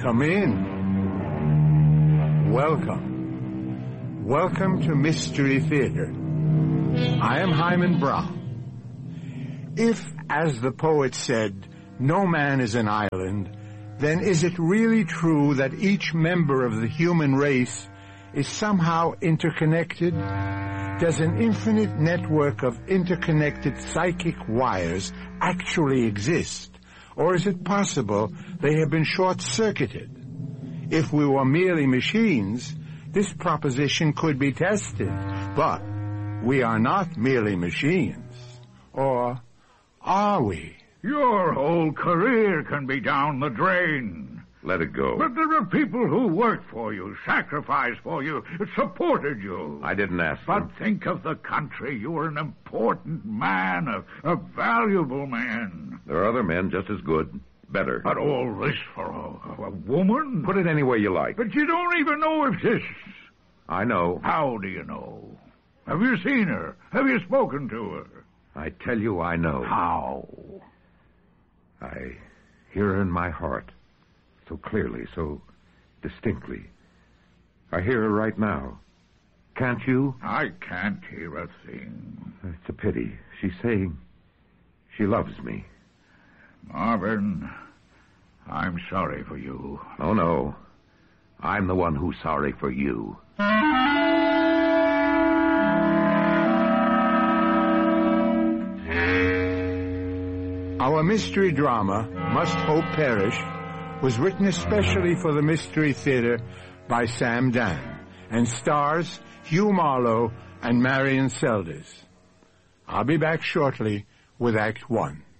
Come in. Welcome. Welcome to Mystery Theater. I am Hyman Brown. If, as the poet said, no man is an island, then is it really true that each member of the human race is somehow interconnected? Does an infinite network of interconnected psychic wires actually exist? Or is it possible they have been short-circuited? If we were merely machines, this proposition could be tested. But we are not merely machines. Or are we? Your whole career can be down the drain. Let it go. But there are people who worked for you, sacrificed for you, supported you. I didn't ask them. But think of the country. You were an important man, a valuable man. There are other men just as good, better. But all this for a woman? Put it any way you like. But you don't even know if this... I know. How do you know? Have you seen her? Have you spoken to her? I tell you I know. How? I hear her in my heart. So clearly, so distinctly. I hear her right now. Can't you? I can't hear a thing. It's a pity. She's saying she loves me. Marvin, I'm sorry for you. Oh, no. I'm the one who's sorry for you. Our mystery drama, Must Hope Perish, was written especially for the Mystery Theater by Sam Dan and stars Hugh Marlowe and Marion Seldes. I'll be back shortly with Act One.